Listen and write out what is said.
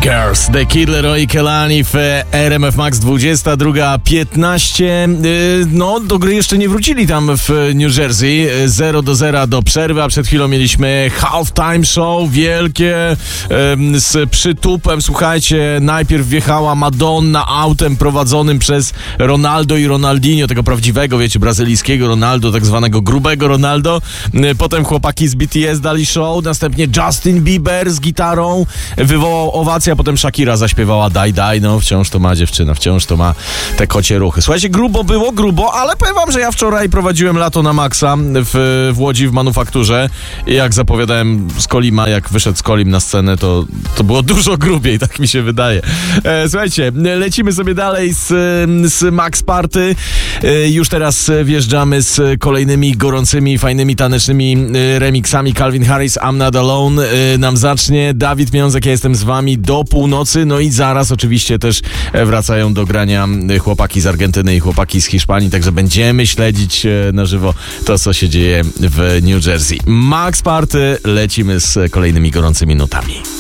Makers, The Kid Laroi Kelani w RMF Max 22:15. No, do gry jeszcze nie wrócili tam w New Jersey. 0-0 do przerwy, a przed chwilą mieliśmy halftime show wielkie z przytupem. Słuchajcie, najpierw wjechała Madonna autem prowadzonym przez Ronaldo i Ronaldinho, tego prawdziwego, wiecie, brazylijskiego Ronaldo, tak zwanego grubego Ronaldo. Potem chłopaki z BTS dali show, następnie Justin Bieber z gitarą wywołał owację, a potem Shakira zaśpiewała daj, no wciąż to ma dziewczyna, wciąż to ma te kocie ruchy. Słuchajcie, grubo, ale powiem wam, że ja wczoraj prowadziłem lato na maksa w Łodzi w Manufakturze i jak zapowiadałem z Kolima, jak wyszedł z Kolim na scenę, to było dużo grubiej, tak mi się wydaje. Słuchajcie, lecimy sobie dalej z Max Party. Już teraz wjeżdżamy z kolejnymi gorącymi, fajnymi, tanecznymi remixami. Calvin Harris, I'm Not Alone nam zacznie. Dawid Miązek, ja jestem z wami do północy. No i zaraz oczywiście też wracają do grania chłopaki z Argentyny i chłopaki z Hiszpanii, także będziemy śledzić na żywo to, co się dzieje w New Jersey. Max Party, lecimy z kolejnymi gorącymi nutami.